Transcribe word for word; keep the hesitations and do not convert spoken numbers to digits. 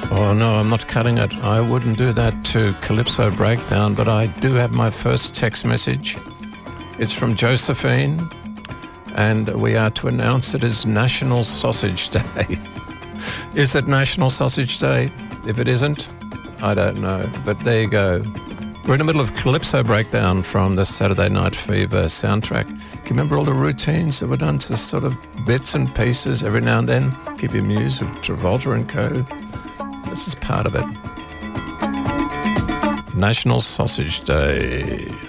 Oh no, I'm not cutting it. I wouldn't do that to Calypso Breakdown, but I do have my first text message. It's from Josephine, and we are to announce it as National Sausage Day. Is it National Sausage Day? If it isn't, I don't know. But there you go. We're in the middle of Calypso Breakdown from the Saturday Night Fever soundtrack. Can you remember all the routines that were done to sort of bits and pieces every now and then? Keep you amused with Travolta and co. This is part of it. National Sausage Day.